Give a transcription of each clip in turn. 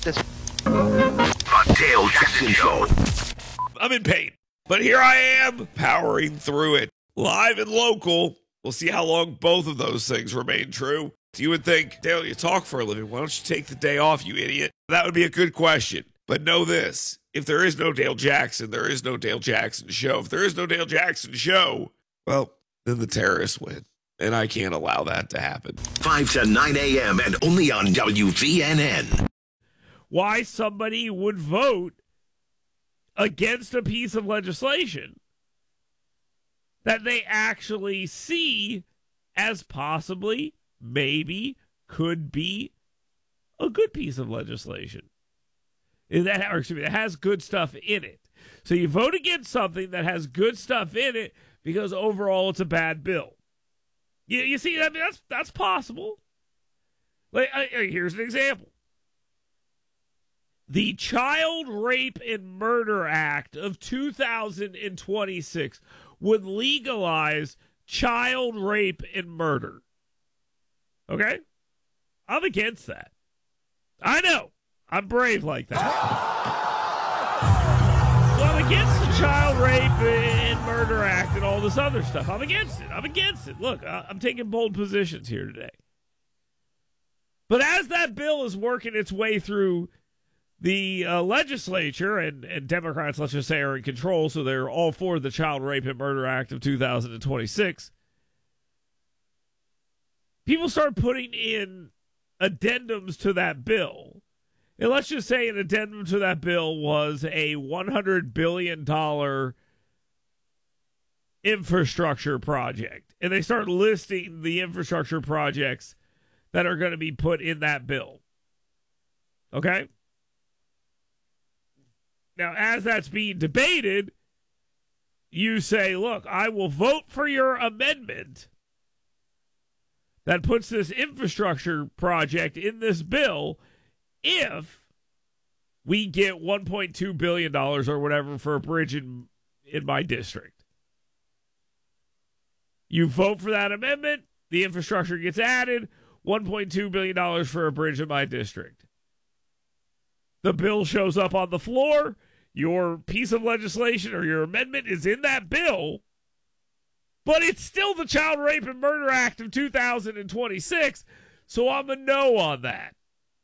this. The Dale Jackson Show. I'm in pain, but here I am powering through it. Live and local. We'll see how long both of those things remain true. You would think, Dale, you talk for a living. Why don't you take the day off, you idiot? That would be a good question. But know this. If there is no Dale Jackson, there is no Dale Jackson Show. If there is no Dale Jackson Show, well, then the terrorists win. And I can't allow that to happen. 5 to 9 a.m. and only on WVNN. Why somebody would vote against a piece of legislation that they actually see as possibly, maybe, could be a good piece of legislation. That has good stuff in it. So you vote against something that has good stuff in it because overall it's a bad bill. You see, I mean, that's possible. Like, here's an example. The Child Rape and Murder Act of 2026 would legalize child rape and murder. Okay? I'm against that. I know. I'm brave like that. So I'm against the Child Rape and Murder Act and all this other stuff. I'm against it. Look, I'm taking bold positions here today. But as that bill is working its way through the legislature, and Democrats, let's just say, are in control, so they're all for the Child Rape and Murder Act of 2026, people start putting in addendums to that bill. And let's just say an addendum to that bill was a $100 billion infrastructure project. And they start listing the infrastructure projects that are going to be put in that bill. Okay? Now, as that's being debated, you say, look, I will vote for your amendment that puts this infrastructure project in this bill if we get $1.2 billion or whatever for a bridge in my district. You vote for that amendment, the infrastructure gets added, $1.2 billion for a bridge in my district. The bill shows up on the floor, your piece of legislation or your amendment is in that bill, but it's still the Child Rape and Murder Act of 2026, so I'm a no on that.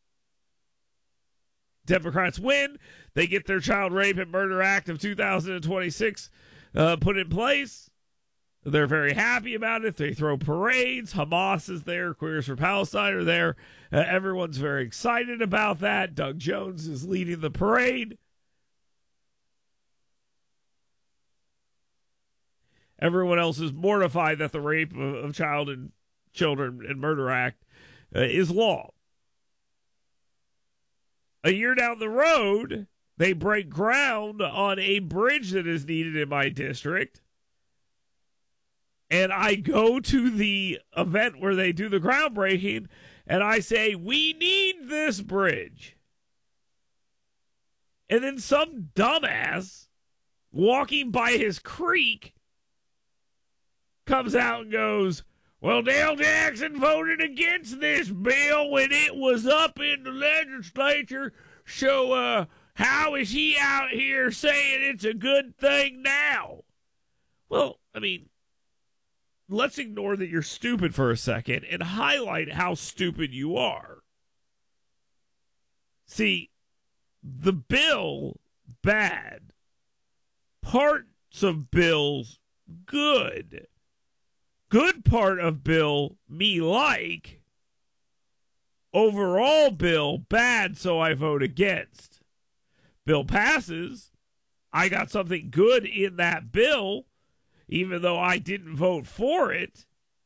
Democrats win. They get their Child Rape and Murder Act of 2026 put in place. They're very happy about it. They throw parades. Hamas is there. Queers for Palestine are there. Everyone's very excited about that. Doug Jones is leading the parade. Everyone else is mortified that the Rape of Child and Children and Murder Act is law. A year down the road, they break ground on a bridge that is needed in my district. And I go to the event where they do the groundbreaking, and I say, we need this bridge. And then some dumbass walking by his creek comes out and goes, well, Dale Jackson voted against this bill when it was up in the legislature, so how is he out here saying it's a good thing now? Well, I mean, let's ignore that you're stupid for a second and highlight how stupid you are. See, the bill, bad. Parts of bills, good. Good part of bill, me like. Overall bill, bad, so I vote against. Bill passes. I got something good in that bill, even though I didn't vote for it.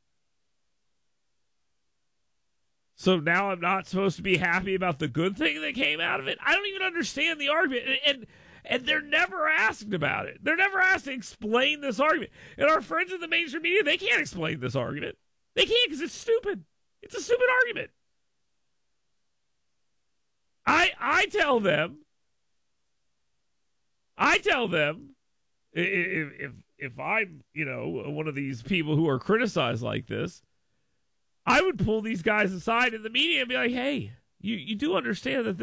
So now I'm not supposed to be happy about the good thing that came out of it? I don't even understand the argument. And they're never asked about it. They're never asked to explain this argument. And our friends in the mainstream media, they can't explain this argument. They can't because it's stupid. It's a stupid argument. I tell them, if I'm, one of these people who are criticized like this, I would pull these guys aside in the media and be like, hey, you do understand that